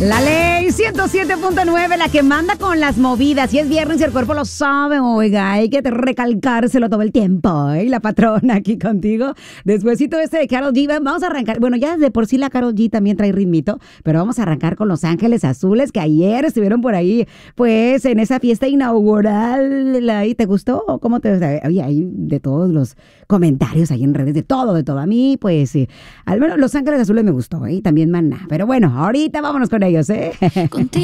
La ley 107.9, la que manda con las movidas. Y es viernes y el cuerpo lo sabe, oiga, hay que recalcárselo todo el tiempo. ¿Eh? La patrona aquí contigo. Despuésito de Karol G, vamos a arrancar. Bueno, ya de por sí la Karol G también trae ritmito, pero vamos a arrancar con Los Ángeles Azules, que ayer estuvieron por ahí, pues, en esa fiesta inaugural. ¿Y te gustó? ¿Cómo te...? Oye, hay de todos los comentarios ahí en redes, de todo. A mí, pues, sí. Al menos Los Ángeles Azules me gustó, ¿eh? Y también Maná. Pero bueno, ahorita vámonos con ellos, ¿eh? Contigo.